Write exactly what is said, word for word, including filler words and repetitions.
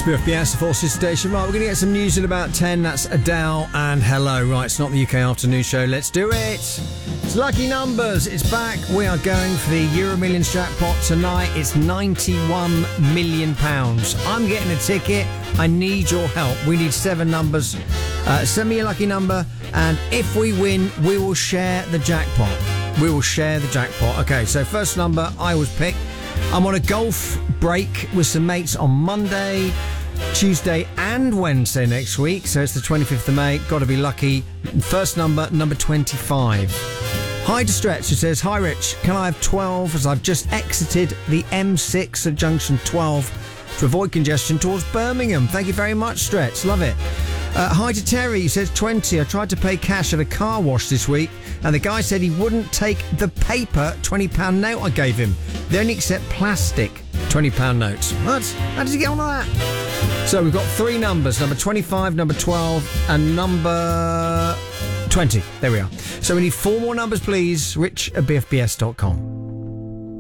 B F B S, the Forces Station. Right, we're going to get some news in about ten. That's Adele and Hello. Right, it's not the U K Afternoon Show. Let's do it. It's Lucky Numbers. It's back. We are going for the Euro Millions jackpot tonight. It's ninety-one million pounds. I'm getting a ticket. I need your help. We need seven numbers. Uh, send me a lucky number, and if we win, we will share the jackpot. We will share the jackpot. Okay, so first number I was picked. I'm on a golf break with some mates on Monday, Tuesday and Wednesday next week. So it's the twenty-fifth of May. Got to be lucky. First number, number twenty-five. Hi to Stretch, who says, hi Rich, can I have twelve as I've just exited the M six at junction twelve to avoid congestion towards Birmingham. Thank you very much, Stretch. Love it. Uh, hi to Terry, who says twenty. I tried to pay cash at a car wash this week and the guy said he wouldn't take the paper twenty pound note I gave him. They only accept plastic twenty pound notes. What? How did he get on with that? So we've got three numbers, number twenty-five, number twelve and number twenty. There we are. So we need four more numbers, please. Rich at B F B S dot com.